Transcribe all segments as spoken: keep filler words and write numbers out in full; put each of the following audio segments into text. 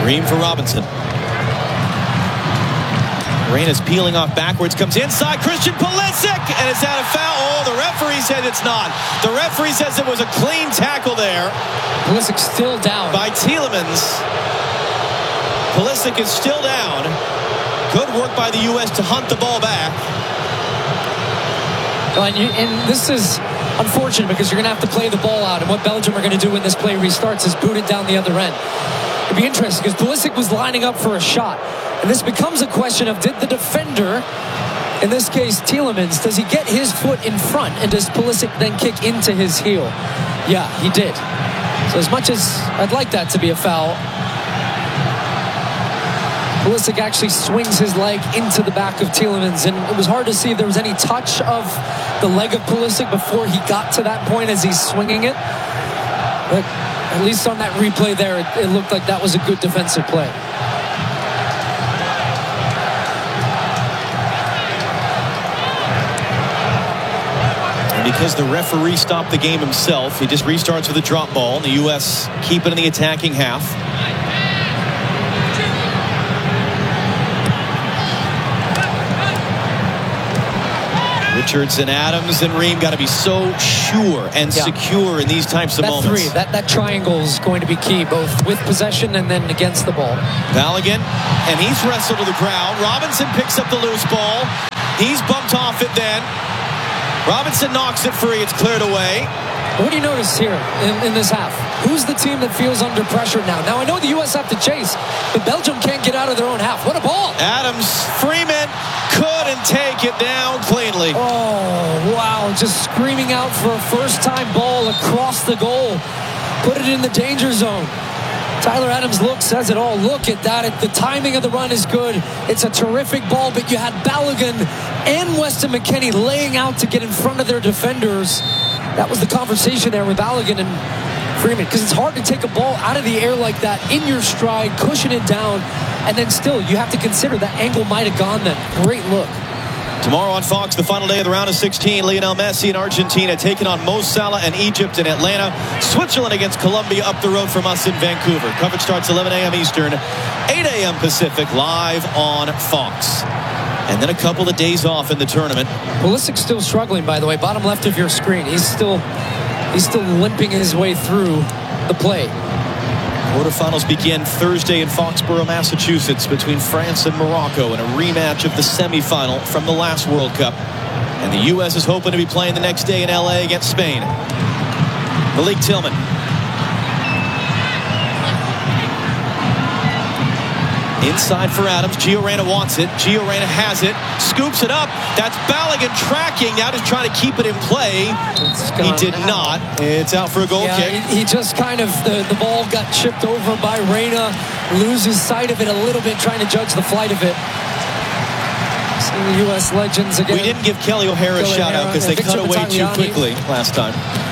Ream for Robinson. Reina's peeling off backwards, comes inside, Christian Pulisic, and is that a foul? Oh, the referee said it's not. The referee says it was a clean tackle there. Pulisic still down. By Tielemans. Pulisic is still down. Good work by the U S to hunt the ball back. And, you, and this is unfortunate because you're going to have to play the ball out. And what Belgium are going to do when this play restarts is boot it down the other end. It'd be interesting because Pulisic was lining up for a shot. And this becomes a question of, did the defender, in this case Tielemans, does he get his foot in front? And does Pulisic then kick into his heel? Yeah, he did. So as much as I'd like that to be a foul, Pulisic actually swings his leg into the back of Tielemans, and it was hard to see if there was any touch of the leg of Pulisic before he got to that point as he's swinging it. But at least on that replay there, it, it looked like that was a good defensive play. And because the referee stopped the game himself, he just restarts with a drop ball, and the U S keep it in the attacking half. Richards and Adams and Ream got to be so sure and yeah. secure in these types of that moments. Three, that, that triangle is going to be key, both with possession and then against the ball. Balogun, and he's wrestled to the ground. Robinson picks up the loose ball. He's bumped off it then. Robinson knocks it free. It's cleared away. What do you notice here in, in this half? Who's the team that feels under pressure now? Now, I know the U S have to chase, but Belgium can't get out of their own half. What a ball! Adams, Freeman couldn't take it down cleanly. Oh, wow. Just screaming out for a first-time ball across the goal. Put it in the danger zone. Tyler Adams look, says it all. Look at that. The timing of the run is good. It's a terrific ball, but you had Balogun and Weston McKennie laying out to get in front of their defenders. That was the conversation there with Balogun and Freeman, because it's hard to take a ball out of the air like that in your stride, cushion it down, and then still you have to consider that angle might have gone then. Great look. Tomorrow on Fox, the final day of the round of sixteen, Lionel Messi in Argentina taking on Mo Salah and Egypt in Atlanta. Switzerland against Colombia up the road from us in Vancouver. Coverage starts eleven a.m. Eastern, eight a.m. Pacific, live on Fox. And then a couple of days off in the tournament. Pulisic's still struggling, by the way. Bottom left of your screen. He's still he's still limping his way through the play. Quarterfinals begin Thursday in Foxborough, Massachusetts, between France and Morocco in a rematch of the semifinal from the last World Cup. And the U S is hoping to be playing the next day in L A against Spain. Malik Tillman. Inside for Adams. Gio Reyna wants it. Gio Reyna has it. Scoops it up. That's Balogun tracking. Now just trying to keep it in play. He did not. It's out for a goal yeah, kick. He, he just kind of, the, the ball got chipped over by Reyna. Loses sight of it a little bit, trying to judge the flight of it. Seeing the U S legends again. We didn't give Kelly O'Hara a shout out because they cut away too quickly last time.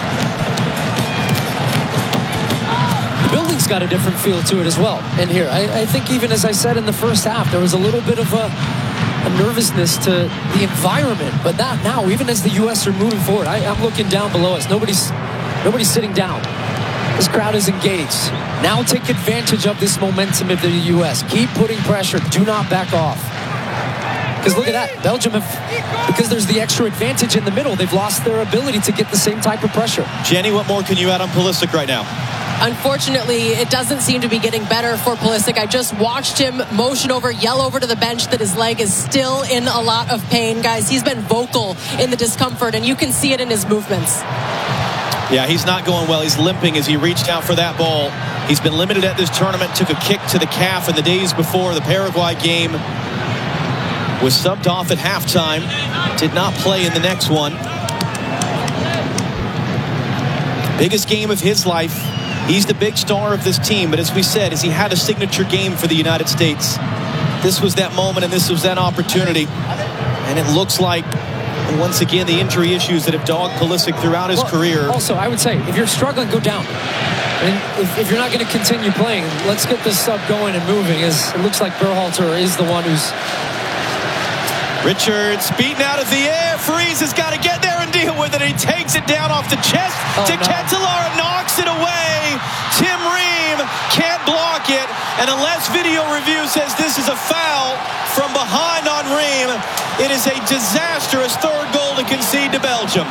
Building's got a different feel to it as well. And here, I, I think even as I said in the first half, there was a little bit of a, a nervousness to the environment. But not now, even as the U S are moving forward. I, I'm looking down below us. Nobody's, nobody's sitting down. This crowd is engaged. Now take advantage of this momentum of the U S. Keep putting pressure. Do not back off. Because look at that. Belgium, have, because there's the extra advantage in the middle, they've lost their ability to get the same type of pressure. Jenny, what more can you add on Pulisic right now? Unfortunately, it doesn't seem to be getting better for Pulisic. I just watched him motion over, yell over to the bench that his leg is still in a lot of pain. Guys, he's been vocal in the discomfort, and you can see it in his movements. Yeah, he's not going well. He's limping as he reached out for that ball. He's been limited at this tournament. Took a kick to the calf in the days before the Paraguay game. Was subbed off at halftime. Did not play in the next one. Biggest game of his life. He's the big star of this team, but as we said, as he had a signature game for the United States, this was that moment and this was that opportunity. And it looks like, once again, the injury issues that have dogged Pulisic throughout his well, career. Also, I would say, if you're struggling, go down. And if, if you're not going to continue playing, let's get this sub going and moving. As it looks like Berhalter is the one who's... Richards beaten out of the air. Freeze has got to get there and deal with it. He takes it down off the chest oh, to no. Ketelaere, knocks it away. Tim Ream can't block it, and unless video review says this is a foul from behind on Ream, it is a disastrous third goal to concede to Belgium.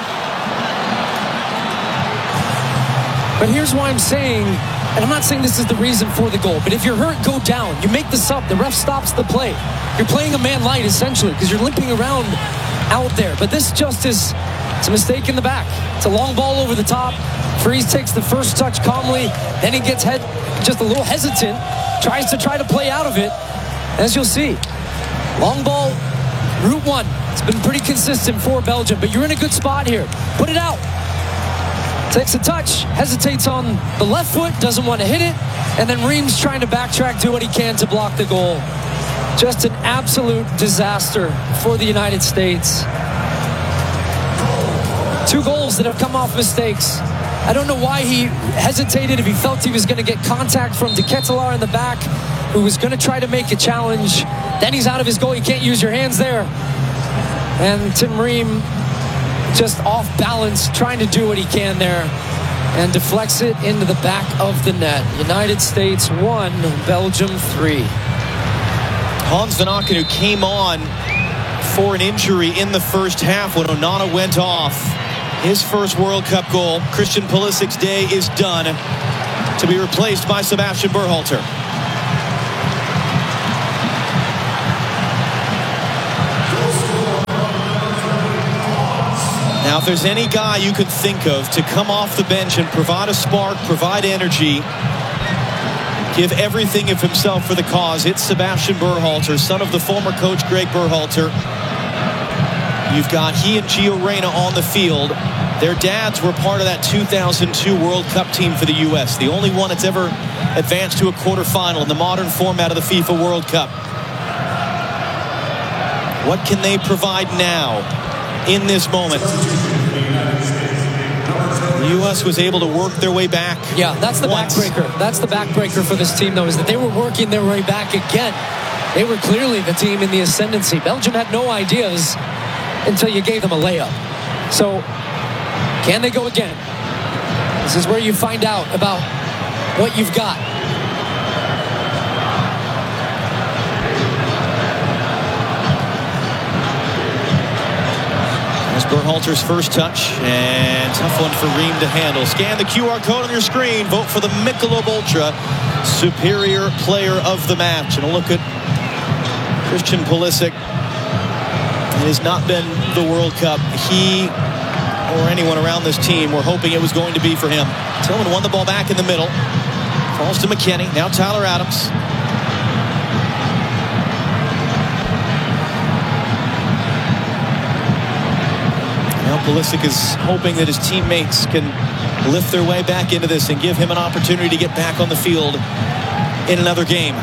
But here's why I'm saying, and I'm not saying this is the reason for the goal, but if you're hurt, go down. You make the sub, the ref stops the play. You're playing a man light, essentially, because you're limping around out there. But this just is, it's a mistake in the back. It's a long ball over the top. Freese takes the first touch calmly, then he gets head, just a little hesitant, tries to try to play out of it, as you'll see. Long ball, route one. It's been pretty consistent for Belgium, but you're in a good spot here. Put it out. Takes a touch, hesitates on the left foot, doesn't want to hit it, and then Ream's trying to backtrack, do what he can to block the goal. Just an absolute disaster for the United States. Two goals that have come off mistakes. I don't know why he hesitated, if he felt he was going to get contact from De Ketelaere in the back, who was going to try to make a challenge. Then he's out of his goal. You can't use your hands there. And Tim Ream just off balance, trying to do what he can there, and deflects it into the back of the net. United States one, Belgium three. Hans Van Aken, who came on for an injury in the first half when Onana went off. His first World Cup goal. Christian Pulisic's day is done, to be replaced by Sebastian Berhalter. Now, if there's any guy you could think of to come off the bench and provide a spark, provide energy, give everything of himself for the cause, it's Sebastian Berhalter, son of the former coach Greg Berhalter. You've got he and Gio Reyna on the field. Their dads were part of that two thousand two World Cup team for the U S, the only one that's ever advanced to a quarterfinal in the modern format of the FIFA World Cup. What can they provide now in this moment? The U S was able to work their way back. Yeah, that's the once. backbreaker. That's the backbreaker for this team, though, is that they were working their way back again. They were clearly the team in the ascendancy. Belgium had no ideas until you gave them a layup. So, can they go again? This is where you find out about what you've got. That's Berhalter's first touch, and tough one for Ream to handle. Scan the Q R code on your screen. Vote for the Michelob Ultra Superior Player of the Match. And a look at Christian Pulisic. It has not been the World Cup he or anyone around this team were hoping it was going to be for him. Tillman won the ball back in the middle. Falls to McKennie. Now Tyler Adams. Now Pulisic is hoping that his teammates can lift their way back into this and give him an opportunity to get back on the field in another game.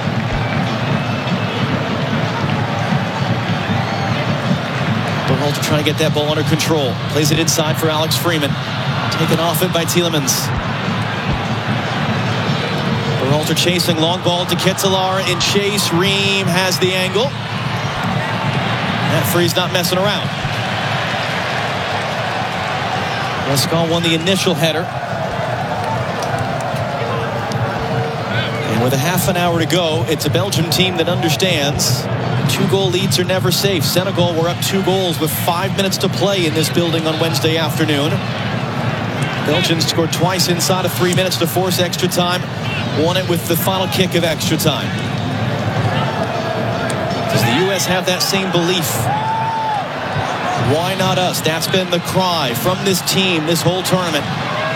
Berhalter trying to get that ball under control. Plays it inside for Alex Freeman. Taken off it by Tielemans. Berhalter chasing, long ball to Ketelaere in chase. Ream has the angle. That Free's not messing around. Lescott won the initial header. And with a half an hour to go, it's a Belgium team that understands two-goal leads are never safe. Senegal were up two goals with five minutes to play in this building on Wednesday afternoon. Belgians scored twice inside of three minutes to force extra time. Won it with the final kick of extra time. Does the U S have that same belief? Why not us? That's been the cry from this team this whole tournament.